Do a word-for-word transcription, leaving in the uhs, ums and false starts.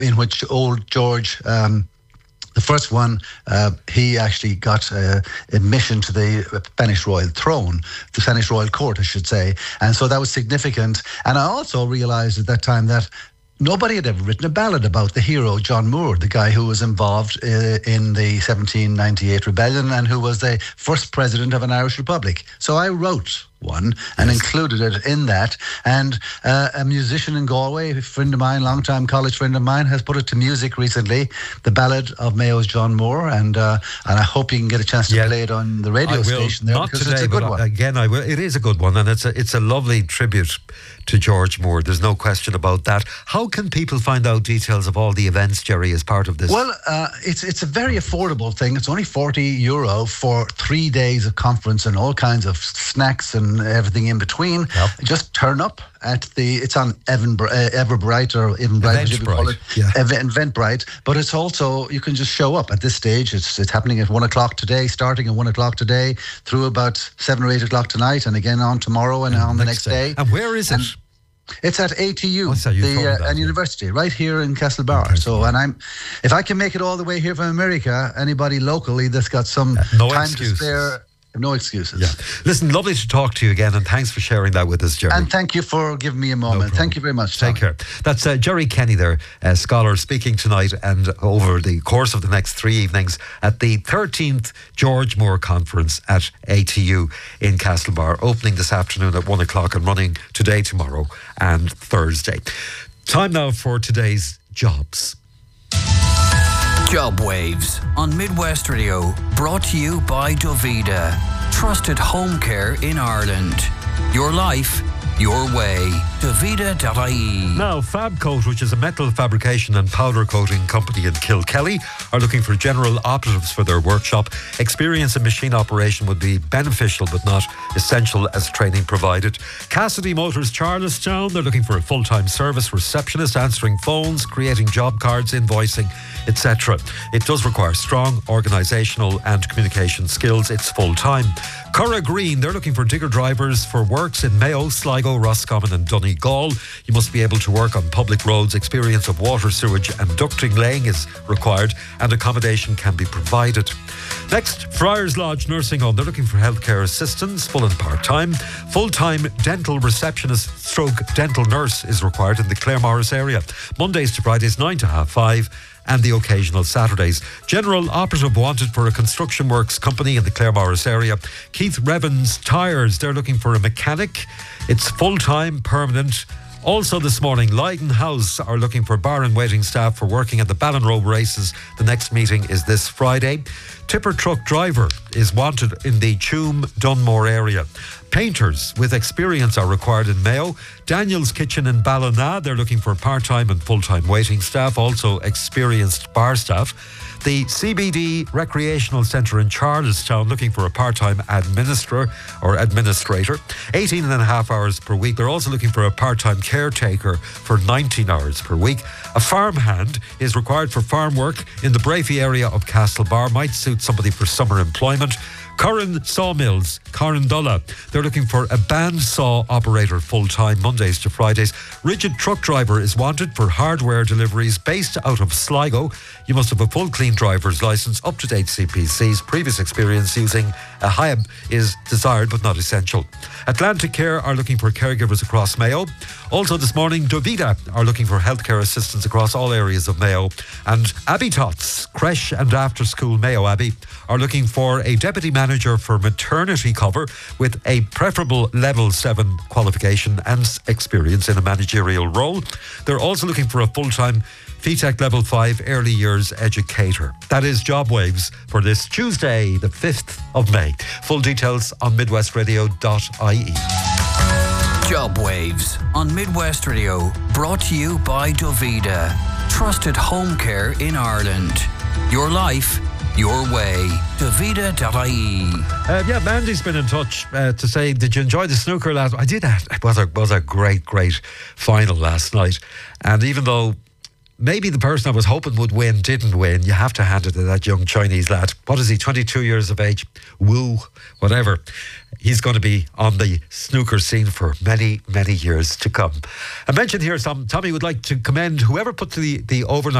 in which old George, um, the first one, uh, he actually got uh, admission to the Spanish royal throne, the Spanish royal court, I should say. And so that was significant. And I also realised at that time that nobody had ever written a ballad about the hero, John Moore, the guy who was involved uh, in the seventeen ninety-eight rebellion and who was the first president of an Irish republic. So I wrote one and yes. included it in that. And uh, a musician in Galway, a friend of mine, long-time college friend of mine, has put it to music recently, the ballad of Mayo's John Moore, and uh, and I hope you can get a chance to yeah. play it on the radio I will, station there, not because today, it's a good but one. Again, I will. It is a good one, and it's a it's a lovely tribute to George Moore. There's no question about that. How can people find out details of all the events, Jerry, as part of this? Well, uh, it's it's a very affordable thing. It's only forty euro for three days of conference and all kinds of snacks and everything in between. Yep. Just turn up at the, it's on Evan, uh, Everbright or Eventbrite, as you call it, yeah. Eventbrite. But it's also, you can just show up at this stage. It's it's happening at one o'clock today, starting at one o'clock today, through about seven or eight o'clock tonight, and again on tomorrow and, and on the next day. day. And where is it? And it's at A T U, oh, so the uh, that, and yeah. university, right here in Castlebar. Okay. So, and I'm, if I can make it all the way here from America, anybody locally that's got some uh, no time excuses. to spare. No excuses. Yeah. Listen, lovely to talk to you again, and thanks for sharing that with us, Jerry. And thank you for giving me a moment. No thank you very much, Tom. Take care. That's uh, Jerry Kenny there, a scholar, speaking tonight and over the course of the next three evenings at the thirteenth George Moore Conference at A T U in Castlebar, opening this afternoon at one o'clock and running today, tomorrow and Thursday. Time now for today's jobs. Job Waves on Midwest Radio, brought to you by Dovida, trusted home care in Ireland. Your life, your way. Dovida dot I E. Now, Fabcoat, which is a metal fabrication and powder coating company in Kilkelly, are looking for general operatives for their workshop. Experience in machine operation would be beneficial but not essential as training provided. Cassidy Motors, Charlestown, they're looking for a full-time service receptionist, answering phones, creating job cards, invoicing, et cetera. It does require strong organisational and communication skills. It's full-time. Curra Green, they're looking for digger drivers for works in Mayo, Sligo, Roscommon and Donegal. You must be able to work on public roads. Experience of water, sewage and ducting laying is required, and accommodation can be provided. Next, Friars Lodge Nursing Home. They're looking for healthcare assistants, full and part-time. Full-time dental receptionist stroke dental nurse is required in the Claremorris area. Mondays to Fridays, nine to half five. And the occasional Saturdays. General operative wanted for a construction works company in the Claremorris area. Keith Revens Tyres, they're looking for a mechanic. It's full-time, permanent. Also this morning, Leyden House are looking for bar and waiting staff for working at the Ballinrobe races. The next meeting is this Friday. Tipper truck driver is wanted in the Tuam Dunmore area. Painters with experience are required in Mayo. Daniel's Kitchen in Ballina, they're looking for part-time and full-time waiting staff, also experienced bar staff. The C B D Recreational Centre in Charlestown, looking for a part-time administrator or administrator, eighteen and a half hours per week. They're also looking for a part-time caretaker for nineteen hours per week. A farmhand is required for farm work in the Brafey area of Castlebar. Might suit somebody for summer employment. Curran Sawmills, Corrandulla, they're looking for a bandsaw operator full-time, Mondays to Fridays. Rigid truck driver is wanted for hardware deliveries based out of Sligo. You must have a full clean driver's licence, up-to-date C P Cs. Previous experience using a Hiab is desired but not essential. Atlantic Care are looking for caregivers across Mayo. Also this morning, Dovida are looking for healthcare assistants across all areas of Mayo. And Abbey Tots, Creche and After School Mayo Abbey, are looking for a deputy manager for maternity cover with a preferable level seven qualification and experience in a managerial role. They're also looking for a full-time F E T E C level five early years educator. That is Job Waves for this Tuesday, the fifth of May. Full details on midwest radio dot I E. Job Waves on Midwest Radio, brought to you by Dovida, trusted home care in Ireland. Your life, your way. Dovida dot I E. Uh, yeah, Mandy's been in touch uh, to say, did you enjoy the snooker last night? I did. It was a, was a great, great final last night. And even though maybe the person I was hoping would win didn't win. You have to hand it to that young Chinese lad. What is he, twenty-two years of age? Wu, whatever. He's going to be on the snooker scene for many, many years to come. I mentioned here, some Tommy would like to commend whoever put the, the overnight